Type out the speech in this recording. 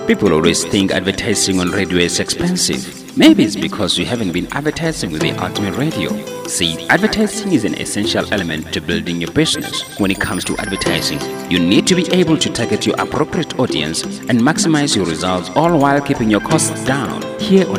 People always think advertising on radio is expensive. Maybe it's because you haven't been advertising with the Ultimate Radio. See, advertising is an essential element to building your business. When it comes to advertising, you need to be able to target your appropriate audience and maximize your results, all while keeping your costs down. Here on